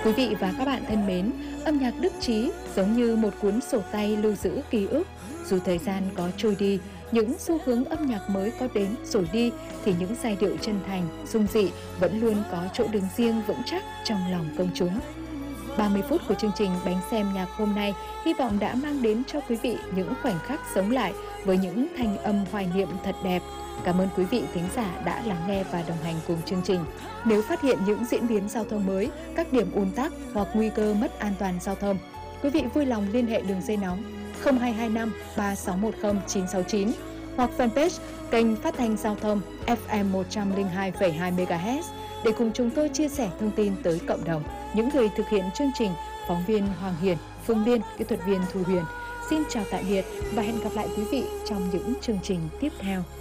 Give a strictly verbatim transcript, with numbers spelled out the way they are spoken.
Quý vị và các bạn thân mến, âm nhạc Đức Chí giống như một cuốn sổ tay lưu giữ ký ức. Dù thời gian có trôi đi, những xu hướng âm nhạc mới có đến rồi đi thì những giai điệu chân thành, dung dị vẫn luôn có chỗ đứng riêng vững chắc trong lòng công chúng. ba mươi phút của chương trình Bánh Xem Nhạc hôm nay hy vọng đã mang đến cho quý vị những khoảnh khắc sống lại với những thanh âm hoài niệm thật đẹp. Cảm ơn quý vị thính giả đã lắng nghe và đồng hành cùng chương trình. Nếu phát hiện những diễn biến giao thông mới, các điểm ùn tắc hoặc nguy cơ mất an toàn giao thông, quý vị vui lòng liên hệ đường dây nóng không hai hai năm ba sáu một không chín sáu chín hoặc fanpage kênh phát thanh giao thông ép em một trăm lẻ hai phẩy hai mê ga héc để cùng chúng tôi chia sẻ thông tin tới cộng đồng. Những người thực hiện chương trình, phóng viên Hoàng Hiền, Phương Liên, kỹ thuật viên Thu Huyền. Xin chào tạm biệt và hẹn gặp lại quý vị trong những chương trình tiếp theo.